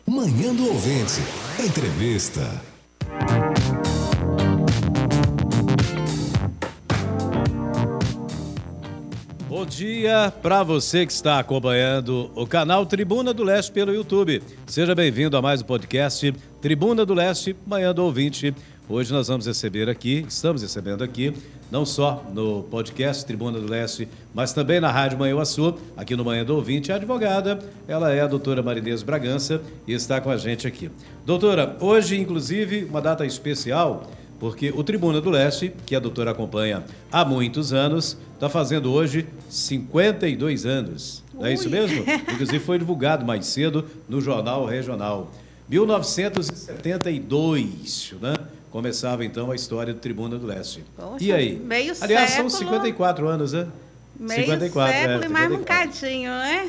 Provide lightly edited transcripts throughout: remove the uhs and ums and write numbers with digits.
Manhã do Ouvinte. Entrevista. Bom dia para você que está acompanhando o canal Tribuna do Leste pelo YouTube. Seja bem-vindo a mais um podcast Tribuna do Leste, Manhã do Ouvinte. Hoje nós estamos recebendo aqui, não só no podcast Tribuna do Leste, mas também na Rádio Manhã Açu, aqui no Manhã do Ouvinte, a advogada. Ela é a doutora Marinês Bragança e está com a gente aqui. Doutora, hoje, inclusive, uma data especial, porque o Tribuna do Leste, que a doutora acompanha há muitos anos, está fazendo hoje 52 anos. Não é isso mesmo? Inclusive foi divulgado mais cedo no Jornal Regional. 1972, né? Começava então a história do Tribuna do Leste. Poxa, e aí? Meio Aliás, século, são 54 anos, né? Meio 54, século e mais um bocadinho, né?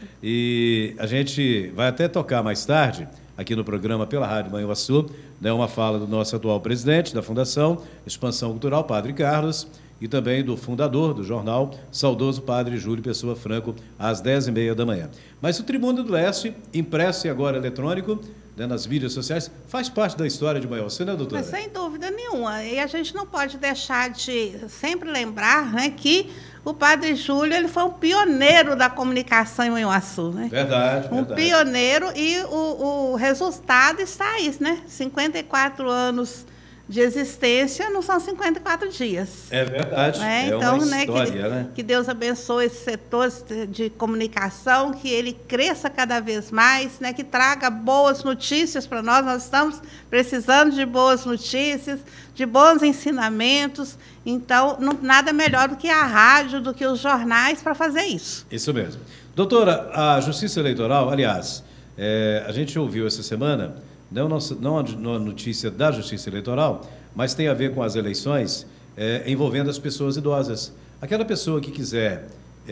E a gente vai até tocar mais tarde, aqui no programa pela Rádio Manhã Açu, né, uma fala do nosso atual presidente da Fundação Expansão Cultural, Padre Carlos, e também do fundador do jornal, saudoso Padre Júlio Pessoa Franco, às 10h30 da manhã. Mas o Tribuna do Leste, impresso e agora eletrônico, né, nas mídias sociais, faz parte da história de Manhã Açu, né, doutora? Mas sem dúvida nenhuma. E a gente não pode deixar de sempre lembrar, né, que o Padre Júlio ele foi um pioneiro da comunicação em Manhã Açu, né? Verdade. Pioneiro, e o resultado está aí, né? 54 anos de existência não são 54 dias. É verdade. Então, uma história, que Deus abençoe esses setores de comunicação, que ele cresça cada vez mais, né, que traga boas notícias para nós. Nós estamos precisando de boas notícias, de bons ensinamentos. Então, nada melhor do que a rádio, do que os jornais para fazer isso. Isso mesmo. Doutora, a Justiça Eleitoral, aliás, a gente ouviu essa semana, não a notícia da Justiça Eleitoral, mas tem a ver com as eleições envolvendo as pessoas idosas. Aquela pessoa que quiser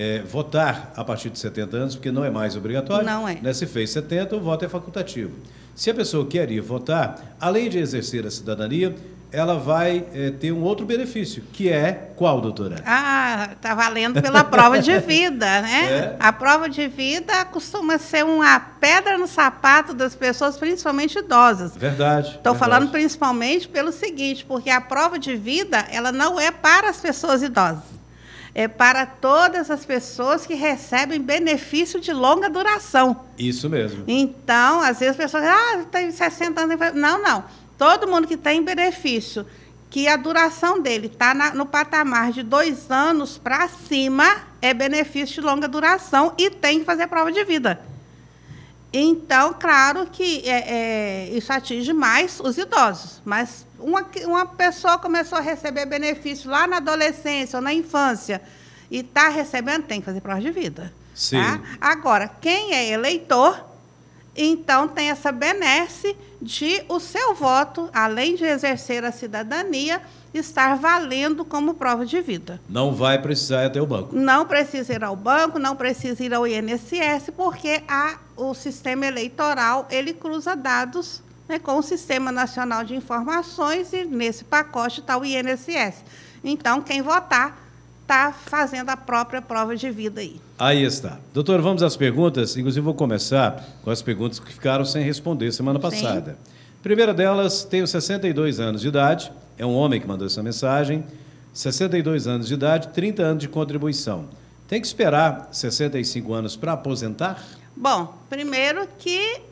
votar a partir de 70 anos, porque não é mais obrigatório, não é. Né, se fez 70, o voto é facultativo. Se a pessoa quer ir votar, além de exercer a cidadania, ela vai ter um outro benefício, que é qual, doutora? Está valendo pela prova de vida, né? A prova de vida costuma ser uma pedra no sapato das pessoas, principalmente idosas. Verdade. Estou falando principalmente pelo seguinte, porque a prova de vida, ela não é para as pessoas idosas. É para todas as pessoas que recebem benefício de longa duração. Isso mesmo. Então, às vezes as pessoas tem 60 anos. Não. Todo mundo que tem benefício, que a duração dele está no patamar de 2 anos para cima, é benefício de longa duração e tem que fazer prova de vida. Então, claro que isso atinge mais os idosos, mas uma pessoa começou a receber benefício lá na adolescência ou na infância e está recebendo, tem que fazer prova de vida. Sim. Tá? Agora, quem é eleitor, então tem essa benesse de o seu voto, além de exercer a cidadania, estar valendo como prova de vida. Não vai precisar ir até o banco. Não precisa ir ao banco, não precisa ir ao INSS, porque o sistema eleitoral ele cruza dados, né, com o Sistema Nacional de Informações, e nesse pacote está o INSS. Então, quem votar está fazendo a própria prova de vida aí. Aí está. Doutor, vamos às perguntas. Inclusive, vou começar com as perguntas que ficaram sem responder semana passada. Sim. Primeira delas, tenho 62 anos de idade, é um homem que mandou essa mensagem, 62 anos de idade, 30 anos de contribuição. Tem que esperar 65 anos para aposentar? Bom, primeiro que,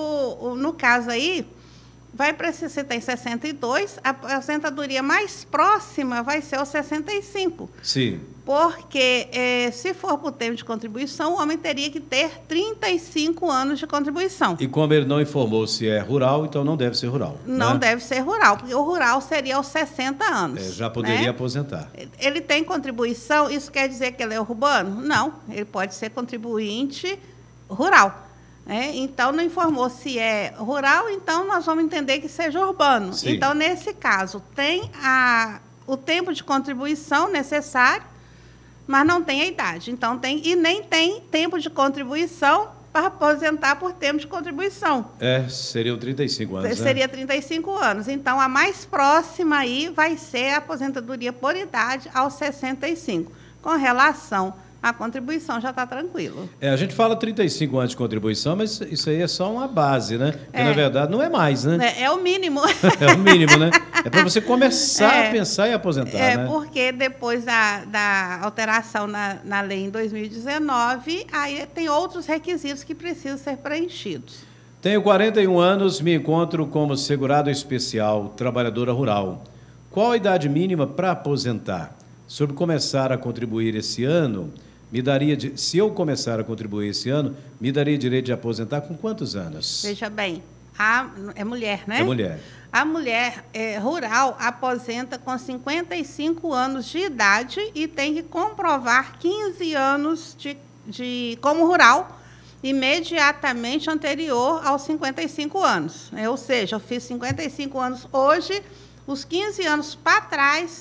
no caso aí, vai precisar, você tem 62, a aposentadoria mais próxima vai ser os 65. Sim. Porque, se for por tempo de contribuição, o homem teria que ter 35 anos de contribuição. E como ele não informou se é rural, então não deve ser rural. Não, né? deve ser rural, porque o rural seria aos 60 anos. Já poderia, né? aposentar. Ele tem contribuição, isso quer dizer que ele é urbano? Não, ele pode ser contribuinte rural. Então, não informou se é rural, então nós vamos entender que seja urbano. Sim. Então, nesse caso, tem o tempo de contribuição necessário, mas não tem a idade. Então, e nem tem tempo de contribuição para aposentar por tempo de contribuição. Seriam 35 anos. Seria 35 anos. Então, a mais próxima aí vai ser a aposentadoria por idade aos 65. Com relação a contribuição já está tranquilo. A gente fala 35 anos de contribuição, mas isso aí é só uma base, né? Porque, na verdade, não é mais, né? É o mínimo. É o mínimo, né? É para você começar a pensar em aposentar, né? Porque depois da alteração na lei em 2019, aí tem outros requisitos que precisam ser preenchidos. Tenho 41 anos, me encontro como segurado especial, trabalhadora rural. Qual a idade mínima para aposentar? Sobre começar a contribuir esse ano, se eu começar a contribuir esse ano, me daria direito de aposentar com quantos anos? Veja bem, é mulher, né? É mulher. A mulher rural aposenta com 55 anos de idade e tem que comprovar 15 anos como rural imediatamente anterior aos 55 anos. Ou seja, eu fiz 55 anos hoje, os 15 anos para trás